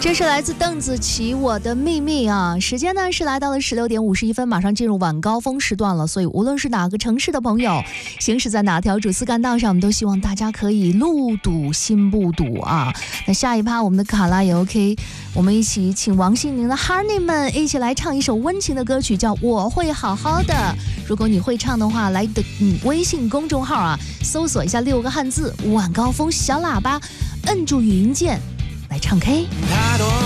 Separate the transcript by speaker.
Speaker 1: 这是来自邓紫棋《我的秘密》啊，时间呢是来到了16点51分，马上进入晚高峰时段了，所以无论是哪个城市的朋友，行驶在哪条主次干道上，我们都希望大家可以路堵心不堵啊。那下一趴我们的卡拉也 OK， 我们一起请王心凌的 Honey 们一起来唱一首温情的歌曲，叫《我会好好的》。如果你会唱的话，来的微信公众号啊，搜索一下6个汉字晚高峰小喇叭，摁住语音键来唱 K。